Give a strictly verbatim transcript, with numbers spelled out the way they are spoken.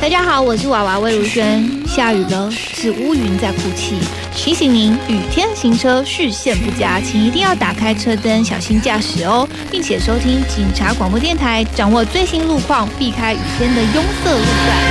大家好，我是娃娃魏如萱。下雨了，是乌云在哭泣，提醒您雨天行车视线不佳，请一定要打开车灯，小心驾驶哦，并且收听警察广播电台，掌握最新路况，避开雨天的拥塞路段。